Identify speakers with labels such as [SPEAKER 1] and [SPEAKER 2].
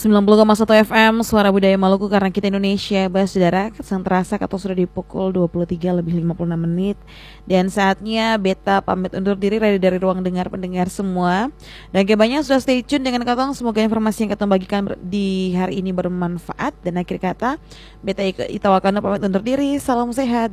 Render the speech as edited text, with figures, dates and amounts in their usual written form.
[SPEAKER 1] 90,1 FM Suara Budaya Maluku karena kita Indonesia. Bahas saudara, sang terasa kata sudah di pukul 23:56. Dan saatnya Beta pamit undur diri dari ruang dengar pendengar semua. Dan kebanyakan sudah stay tune dengan Katong. Semoga informasi yang Katong bagikan di hari ini bermanfaat. Dan akhir kata Beta Itawakana pamit undur diri. Salam sehat